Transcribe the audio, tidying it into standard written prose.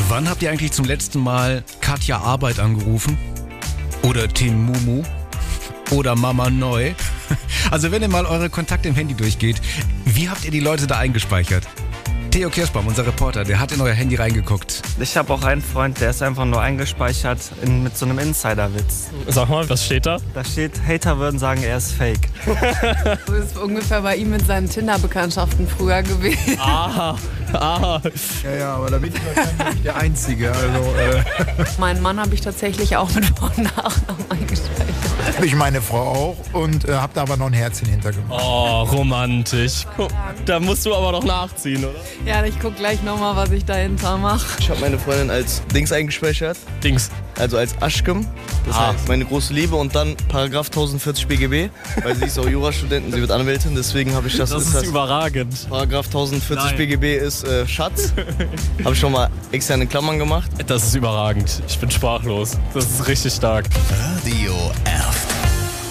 Wann habt ihr eigentlich zum letzten Mal Katja Arbeit angerufen? Oder Tim Mumu? Oder Mama Neu? Also wenn ihr mal eure Kontakte im Handy durchgeht, wie habt ihr die Leute da eingespeichert? Theo Kirschbaum, unser Reporter, der hat in euer Handy reingeguckt. Ich habe auch einen Freund, der ist einfach nur eingespeichert mit so einem Insider-Witz. Sag mal, was steht da? Da steht, Hater würden sagen, er ist fake. Das ist ungefähr bei ihm mit seinen Tinder-Bekanntschaften früher gewesen. Aha. Ja, aber da bin ich wahrscheinlich nicht der Einzige. Also, Meinen Mann habe ich tatsächlich auch mit Vor- und Nachnamen eingespeichert. habe ich meine Frau auch und habe da aber noch ein Herzchen hintergemacht. Oh, romantisch. Guck, da musst du aber noch nachziehen, oder? Ja, ich gucke gleich nochmal, was ich dahinter mache. Ich habe meine Freundin als Dings eingespeichert, Dings. also als Aschkem. Das heißt meine große Liebe und dann Paragraph 1040 BGB, weil sie ist auch Jurastudentin, sie wird Anwältin, deswegen habe ich das. Das ist überragend. Paragraph 1040 Nein. BGB ist Schatz. Habe ich schon mal externe Klammern gemacht. Das ist überragend. Ich bin sprachlos. Das ist richtig stark. Radio F.